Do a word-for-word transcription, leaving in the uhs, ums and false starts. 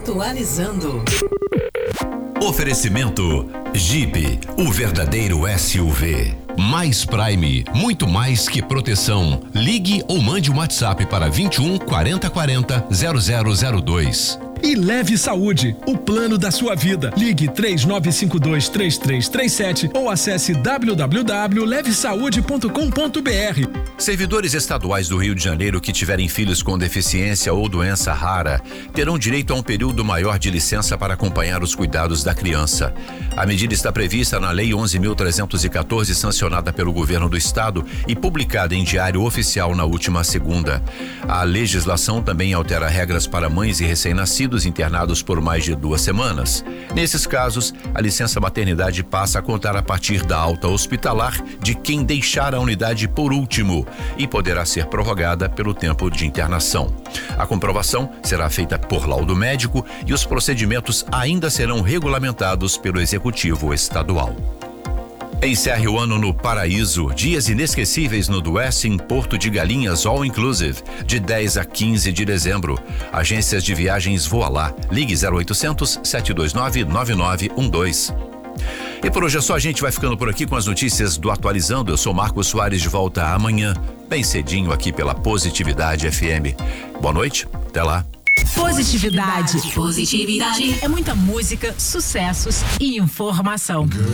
Atualizando. Oferecimento Jeep, o verdadeiro S U V. Mais Prime, muito mais que proteção. Ligue ou mande um WhatsApp para vinte e um, quarenta, quarenta, zero zero zero dois. E Leve Saúde, o plano da sua vida. Ligue três nove cinco dois, três três três sete ou acesse w w w ponto leve saúde ponto com ponto b r. Servidores estaduais do Rio de Janeiro que tiverem filhos com deficiência ou doença rara terão direito a um período maior de licença para acompanhar os cuidados da criança. A medida está prevista na Lei onze mil trezentos e quatorze, sancionada pelo governo do estado e publicada em Diário Oficial na última segunda. A legislação também altera regras para mães e recém-nascidos internados por mais de duas semanas. Nesses casos, a licença maternidade passa a contar a partir da alta hospitalar de quem deixar a unidade por último e poderá ser prorrogada pelo tempo de internação. A comprovação será feita por laudo médico e os procedimentos ainda serão regulamentados pelo Executivo Estadual. Encerre o ano no Paraíso. Dias inesquecíveis no Dueste em Porto de Galinhas All Inclusive, de dez a quinze de dezembro. Agências de viagens Voa Lá. Ligue zero oitocentos, sete dois nove, nove nove um dois. E por hoje é só, a gente vai ficando por aqui com as notícias do Atualizando. Eu sou Marcos Soares, de volta amanhã, bem cedinho aqui pela Positividade F M. Boa noite, até lá. Positividade. Positividade. É muita música, sucessos e informação.